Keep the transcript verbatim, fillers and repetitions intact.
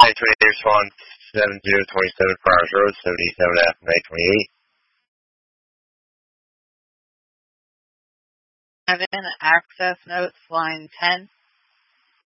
nine twenty-eight, response seven zero twenty-seven, Farmers Road, seventy-seven F, nine twenty-eight. Seven, access notes, line ten.